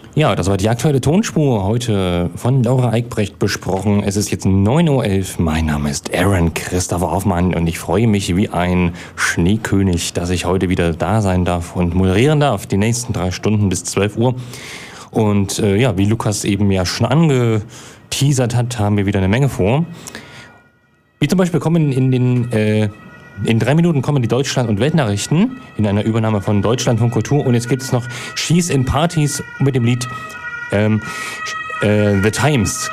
Ja, das war die aktuelle Tonspur heute von Laura Eickbrecht besprochen. Es ist jetzt 9:11 Uhr. Mein Name ist Aaron Christopher Hoffmann und ich freue mich wie ein Schneekönig, dass ich heute wieder da sein darf und moderieren darf, die nächsten 3 Stunden bis 12 Uhr. Und ja, wie Lukas eben ja schon angeteasert hat, haben wir wieder eine Menge vor. Wie zum Beispiel kommen in 3 Minuten kommen die Deutschland- und Weltnachrichten in einer Übernahme von Deutschlandfunk Kultur. Und jetzt gibt es noch She's in Partys mit dem Lied The Times.